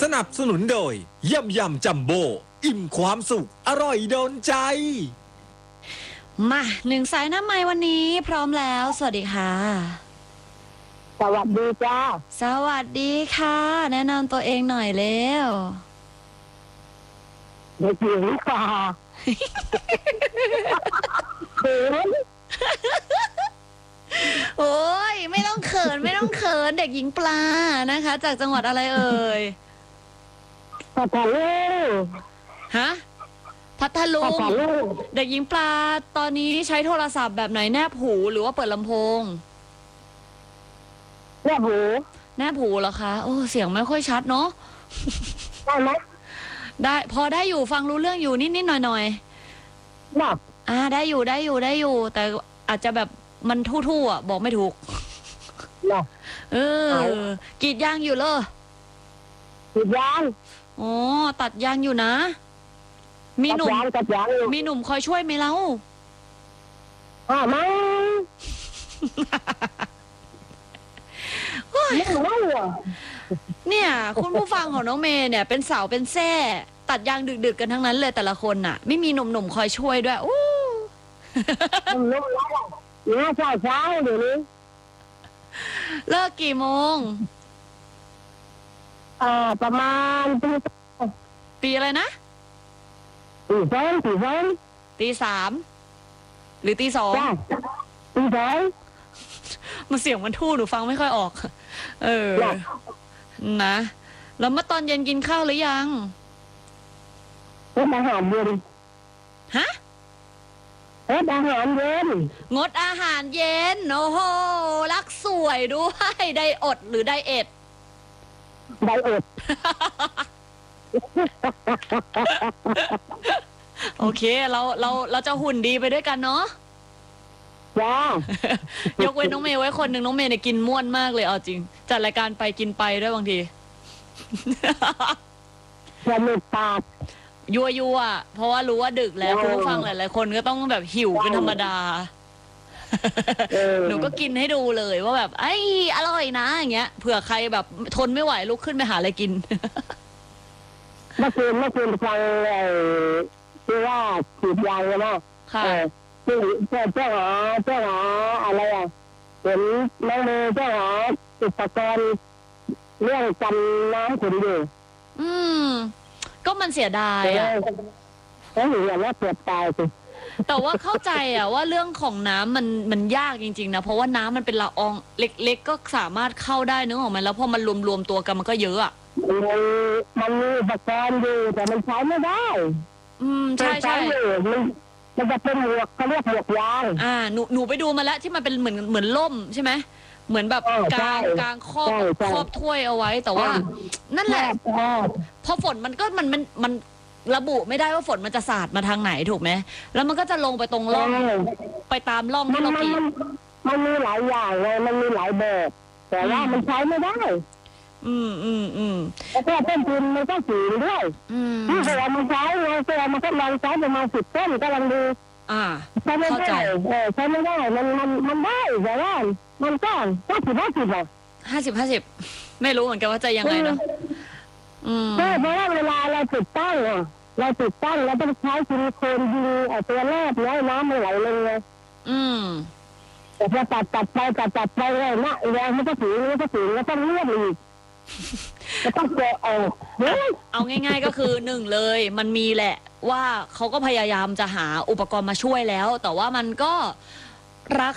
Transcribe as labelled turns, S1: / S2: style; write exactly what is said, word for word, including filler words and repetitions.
S1: สนับสนุนโดยยำยำจัมโบ้อิ่มความสุขอร่อยโดนใจ
S2: มาหนึ่งสายน้ำไม้วันนี้พร้อมแล้วสวัสดีค่ะ
S3: สวัสดีจ้า
S2: สวัสดีค่ะแนะนำตัวเองหน่อยเร็ว
S3: เด็กหญิงค่ะเขิน
S2: โอ้ยไม่ต้องเขินไม่ต้องเขินเด็กหญิงปลานะคะจากจังหวัดอะไรเอ่ย
S3: พัทลุง
S2: ฮะพัทลุงเด็กหญิงปลาตอนนี้ใช้โทรศัพท์แบบไหนแนบหูหรือว่าเปิดลำโพง
S3: แนบหู
S2: แนบหูเหรอคะโอ้เสียงไม่ค่อยชัดเนาะ
S3: ได้ไหม
S2: ได้พอได้อยู่ฟังรู้เรื่องอยู่นิดๆหน่อย
S3: ๆแบบ
S2: อ่าได้อยู่ได้อยู่ได้อยู่แต่อาจจะแบบมันทู่ๆอ่ะบอกไม่ถูกเออกรีดยางอยู่เลย
S3: กรีดยาง
S2: อ๋อตัดยางอยู่นะมีหนุ่มมีหนุ่มคอยช่วยไหมเล่า
S3: อ่าไม่ไม่ไม่อ่ะ
S2: เนี่ยคุณผู้ฟังของน้องเมย์เนี่ยเป็นสาวเป็นแซ่ตัดยางดึกๆกันทั้งนั้นเลยแต่ละคนน่ะไม่มีหนุ่มๆคอยช่วยด้วยอู้
S3: หนุ่มๆแล้วเนี่ยเช้าเช้าเดี๋ยวนี้
S2: เลิกกี่โมง
S3: อ่าประมาณปี
S2: ปีอะไรนะ
S3: ตีสองตีสอง
S2: ตีสามหรือตีสอง
S3: ตีสอง
S2: มันเสียงมันทู่หนูฟังไม่ค่อยออกเออนะแล้วเมื่อตอนเย็นกินข้าวหรือยัง
S3: งดอาหารเย็น
S2: ฮะ
S3: งดอาหารเย็น
S2: งดอาหารเย็นโอ้โหรักสวยด้วยไดอดหรือไดเอท
S3: ไดเอท
S2: โอเคเราเราเราจะหุ่นดีไปด้วยกันเนาะ
S3: จ้าย
S2: กเว้นน้องเมย์ไว้คนหนึ่งน้องเมย์เนี่ยกินม่วนมากเลยเอาจริงจัดรายการไปกินไปด้วยบางที
S3: สนุกปาก
S2: ยัวยัวเพราะว่ารู้ว่าดึกแล้วคุณผู้ฟังหลายๆคนก็ต้องแบบหิวเป็นธรรมดาหนูก็กินให้ดูเลยว่าแบบไอ้อร่อยนะอย่างเงี้ยเผื่อใครแบบทนไม่ไหวลุกขึ้นไปหาอะไรกิน
S3: เมื่อคืนเมื่อคืนฟังไอ้ที่ว่าฉีดยางเลยนะ
S2: ค่ะ
S3: ที่เจ้าเจ้าหาเจ้าหาอะไรอ่ะเห็นน้องเมย์เจ้าหาอุปกรณ์เรื่องกันน้ำขุ่นอยู่
S2: อืมก็มันเสียดายอ่ะ
S3: แล้วหนูอยากว่าเปลี่ยนตายสิ
S2: แต่ว่าเข้าใจอ่ะว่าเรื่องของน้ำมันมันยากจริงๆนะเพราะว่าน้ำมันเป็นละอองเล็กๆก็สามารถเข้าได้นึกออกไหมแล้วพอมันรวมๆตัวกันมันก็เยอะอ่ะ
S3: มันมันมีอุปกรณ์อยู่แต่มันใช้ไม่ได้
S2: อืมใช่ใช่
S3: มันมันจะเป็นหมวกเขาเรียกหมวกยาง
S2: อ่าหนูหนูไปดูมาแล้วที่มันเป็นเหมือนเหมือนล่มใช่ไหมเหมือนแบบกลางกลางครอบครอบถ้วยเอาไว้แต่ว่านั่นแหละพอฝนมันก็มันมันมันระบุไม่ได้ว่าฝนมันจะสาดมาทางไหนถูกไหมแล้วมันก็จะลงไปตรงร่องไปตามร่องที่เราปี
S3: มันมีหลายอย่างเลยมันมีหลายแบบแต่ว่ามันใช้ไม่ได้
S2: อืมอืมอืม
S3: แล้วก็ต้นทุนมันก็สูงด้วยที่เวลามันใช้ไงเวลามันก็ลองใช้ประมาณสิบต้นก็ลองดู
S2: อ่า
S3: ใช้ไม่ได้เออใช้ไม่ได้มันมันมันได้แต่ว่ามันก็ห้าสิบห้าสิบอะ
S2: ห้าสิบห้าสิบไม่รู้เหมือนกันว่าจะยังไงเนาะ
S3: อืมเพราะว่าเวลาเราติดตั้งอ่ะเราติดตั้งเราต้องใช้ซิลิโคนยิงไอ้ตัวแรกแล้วน้ำมันไหลลงเลย
S2: อืม
S3: แต่พอตัดตัดไปตัดตัดไปเลยนะแรงมันก็ถึงมันก็ถึงแล้วต้องเลื่อนอีกจะต้องเจาะเอา
S2: เอาง่ายๆก็คือหนึ่งเลยมันมีแหละว่าเขาก็พยายามจะหาอุปกรณ์มาช่วยแล้วแต่ว่ามันก็รา